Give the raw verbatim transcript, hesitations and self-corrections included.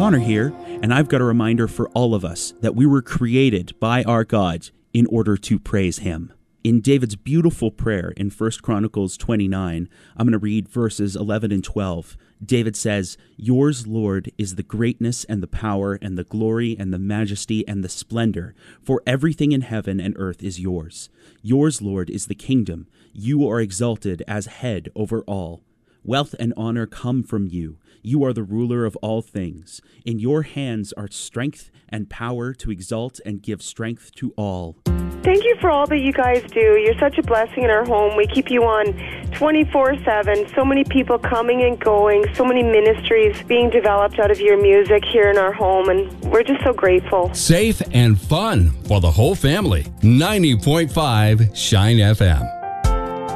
Connor here, and I've got a reminder for all of us that we were created by our God in order to praise Him. In David's beautiful prayer in First Chronicles twenty-nine, I'm going to read verses eleven and twelve. David says, "Yours, Lord, is the greatness and the power and the glory and the majesty and the splendor, for everything in heaven and earth is yours. Yours, Lord, is the kingdom. You are exalted as head over all. Wealth and honor come from you. You are the ruler of all things. In your hands are strength and power to exalt and give strength to all." Thank you for all that you guys do. You're such a blessing in our home. We keep you on twenty-four seven. So many people coming and going, so many ministries being developed out of your music here in our home, and we're just so grateful. Safe and fun for the whole family. ninety point five Shine F M.